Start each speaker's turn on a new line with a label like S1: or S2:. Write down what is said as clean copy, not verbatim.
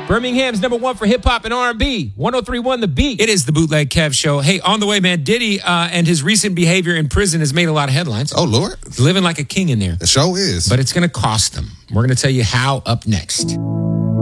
S1: Birmingham's #1 for hip hop and R&B. 103.1 The Beat.
S2: It is the Bootleg Kev Show. Hey, on the way, man, Diddy and his recent behavior in prison has made a lot of headlines.
S3: Oh, Lord.
S2: Living like a king in there.
S3: The show is.
S2: But it's going to cost them. We're going to tell you how up next.